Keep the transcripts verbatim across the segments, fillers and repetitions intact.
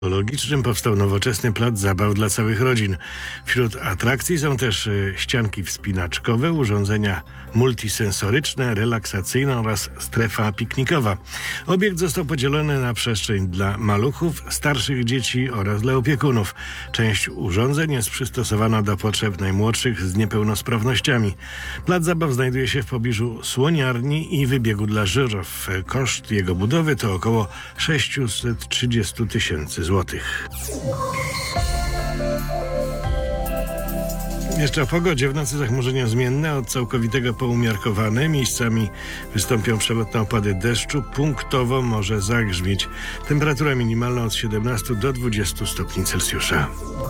Ekologicznym powstał nowoczesny plac zabaw dla całych rodzin. Wśród atrakcji są też y, ścianki wspinaczkowe, urządzenia multisensoryczne, relaksacyjne oraz strefa piknikowa. Obiekt został podzielony na przestrzeń dla maluchów, starszych dzieci oraz dla opiekunów. Część urządzeń jest przystosowana do potrzeb najmłodszych z niepełnosprawnościami. Plac zabaw znajduje się w pobliżu słoniarni i wybiegu dla żyraf. Koszt jego budowy to około sześćset trzydzieści tysięcy złotych. Jeszcze o pogodzie. W nocy zachmurzenia zmienne, od całkowitego po umiarkowane. Miejscami wystąpią przelotne opady deszczu. Punktowo może zagrzmieć. Temperatura minimalna od siedemnastu do dwudziestu stopni Celsjusza.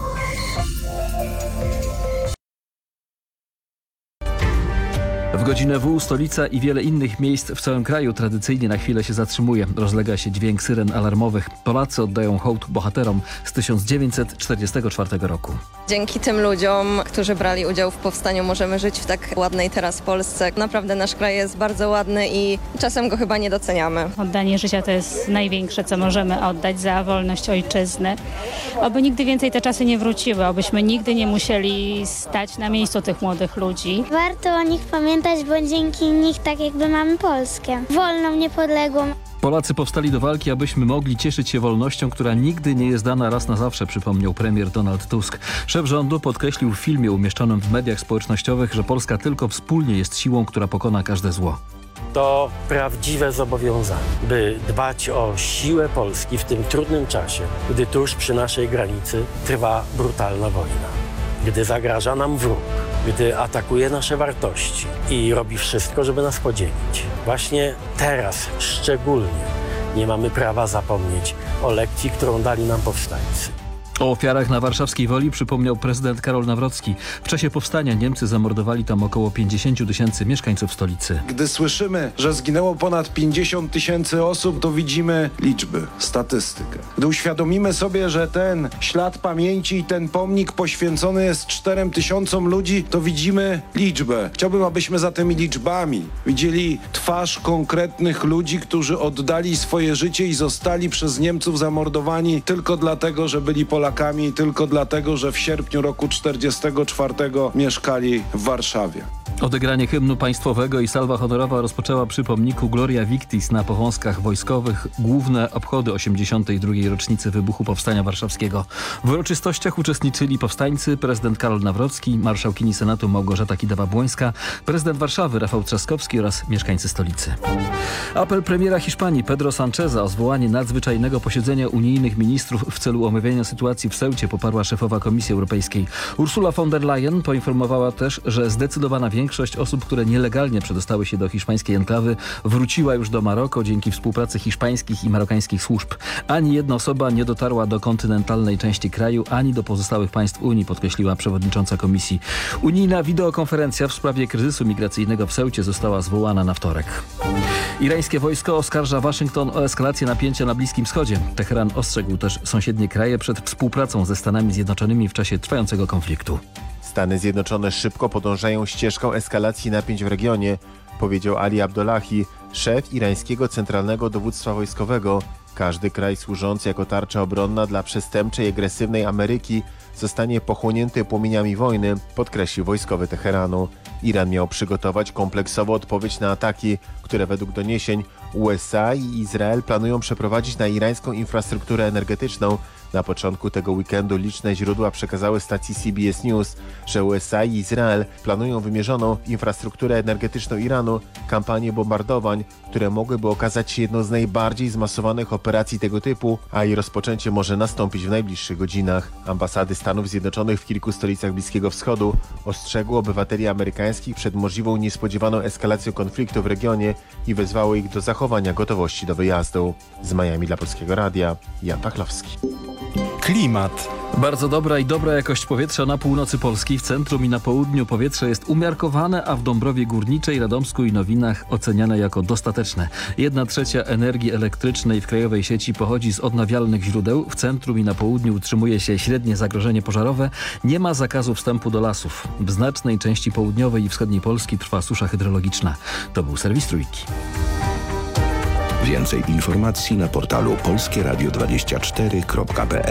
W godzinę W stolica i wiele innych miejsc w całym kraju tradycyjnie na chwilę się zatrzymuje. Rozlega się dźwięk syren alarmowych. Polacy oddają hołd bohaterom z tysiąc dziewięćset czterdziestego czwartego roku. Dzięki tym ludziom, którzy brali udział w powstaniu, możemy żyć w tak ładnej teraz Polsce. Naprawdę nasz kraj jest bardzo ładny i czasem go chyba nie doceniamy. Oddanie życia to jest największe, co możemy oddać za wolność ojczyzny. Oby nigdy więcej te czasy nie wróciły, obyśmy nigdy nie musieli stać na miejscu tych młodych ludzi. Warto o nich pamiętać, bo dzięki nich tak jakby mamy Polskę. Wolną, niepodległą. Polacy powstali do walki, abyśmy mogli cieszyć się wolnością, która nigdy nie jest dana raz na zawsze, przypomniał premier Donald Tusk. Szef rządu podkreślił w filmie umieszczonym w mediach społecznościowych, że Polska tylko wspólnie jest siłą, która pokona każde zło. To prawdziwe zobowiązanie, by dbać o siłę Polski w tym trudnym czasie, gdy tuż przy naszej granicy trwa brutalna wojna, gdy zagraża nam wróg, gdy atakuje nasze wartości i robi wszystko, żeby nas podzielić. Właśnie teraz szczególnie nie mamy prawa zapomnieć o lekcji, którą dali nam powstańcy. O ofiarach na warszawskiej Woli przypomniał prezydent Karol Nawrocki. W czasie powstania Niemcy zamordowali tam około pięćdziesiąt tysięcy mieszkańców stolicy. Gdy słyszymy, że zginęło ponad pięćdziesiąt tysięcy osób, to widzimy liczby, statystykę. Gdy uświadomimy sobie, że ten ślad pamięci i ten pomnik poświęcony jest czterem tysiącom ludzi, to widzimy liczbę. Chciałbym, abyśmy za tymi liczbami widzieli twarz konkretnych ludzi, którzy oddali swoje życie i zostali przez Niemców zamordowani tylko dlatego, że byli Polakami. Tylko dlatego, że w sierpniu roku czterdziestego czwartego mieszkali w Warszawie. Odegranie hymnu państwowego i salwa honorowa rozpoczęła przy pomniku Gloria Victis na Powązkach Wojskowych główne obchody osiemdziesiątej drugiej rocznicy wybuchu Powstania Warszawskiego. W uroczystościach uczestniczyli powstańcy, prezydent Karol Nawrocki, marszałkini Senatu Małgorzata Kidawa-Błońska, prezydent Warszawy Rafał Trzaskowski oraz mieszkańcy stolicy. Apel premiera Hiszpanii Pedro Sancheza o zwołanie nadzwyczajnego posiedzenia unijnych ministrów w celu omówienia sytuacji w Ceucie poparła szefowa Komisji Europejskiej. Ursula von der Leyen poinformowała też, że zdecydowana większość Większość osób, które nielegalnie przedostały się do hiszpańskiej enklawy, wróciła już do Maroko dzięki współpracy hiszpańskich i marokańskich służb. Ani jedna osoba nie dotarła do kontynentalnej części kraju, ani do pozostałych państw Unii, podkreśliła przewodnicząca komisji. Unijna wideokonferencja w sprawie kryzysu migracyjnego w Ceucie została zwołana na wtorek. Irańskie wojsko oskarża Waszyngton o eskalację napięcia na Bliskim Wschodzie. Teheran ostrzegł też sąsiednie kraje przed współpracą ze Stanami Zjednoczonymi w czasie trwającego konfliktu. Stany Zjednoczone szybko podążają ścieżką eskalacji napięć w regionie, powiedział Ali Abdollahi, szef irańskiego Centralnego Dowództwa Wojskowego. Każdy kraj służący jako tarcza obronna dla przestępczej i agresywnej Ameryki zostanie pochłonięty płomieniami wojny, podkreślił wojskowy Teheranu. Iran miał przygotować kompleksową odpowiedź na ataki, które według doniesień U S A i Izrael planują przeprowadzić na irańską infrastrukturę energetyczną. Na początku tego weekendu liczne źródła przekazały stacji C B S News, że U S A i Izrael planują wymierzoną w infrastrukturę energetyczną Iranu kampanię bombardowań, które mogłyby okazać się jedną z najbardziej zmasowanych operacji tego typu, a jej rozpoczęcie może nastąpić w najbliższych godzinach. Ambasady Stanów Zjednoczonych w kilku stolicach Bliskiego Wschodu ostrzegły obywateli amerykańskich przed możliwą niespodziewaną eskalacją konfliktu w regionie i wezwały ich do zachowania gotowości do wyjazdu. Z Miami dla Polskiego Radia, Jan Pachlowski. Klimat. Bardzo dobra i dobra jakość powietrza na północy Polski. W centrum i na południu powietrze jest umiarkowane, a w Dąbrowie Górniczej, Radomsku i Nowinach oceniane jako dostateczne. Jedna trzecia energii elektrycznej w krajowej sieci pochodzi z odnawialnych źródeł. W centrum i na południu utrzymuje się średnie zagrożenie pożarowe. Nie ma zakazu wstępu do lasów. W znacznej części południowej i wschodniej Polski trwa susza hydrologiczna. To był serwis Trójki. Więcej informacji na portalu polskieradio dwadzieścia cztery kropka p l.